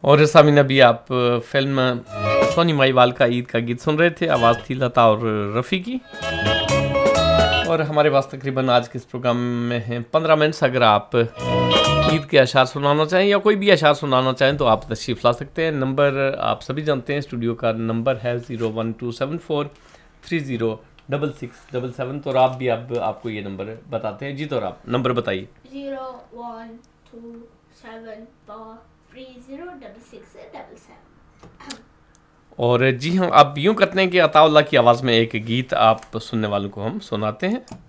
और सामीन अभी आप फिल्म सोनी माहीवाल का ईद का गीत सुन रहे थे। आवाज़ थी लता और रफ़ी की। और हमारे पास तकरीबन आज के इस प्रोग्राम में हैं 15 मिनट्स। अगर आप ईद के अशार सुनाना चाहें या कोई भी अशार सुनाना चाहें तो आप तशरीफ़ ला सकते हैं। नंबर आप सभी जानते हैं, स्टूडियो का नंबर है 01274306677। तो आप भी अब आपको ये नंबर बताते हैं जी। तो आप नंबर बताइए। 01274306677। और जी हाँ, आप यूँ करते हैं कि अताउल्लाह की आवाज़ में एक गीत आप सुनने वालों को हम सुनाते हैं।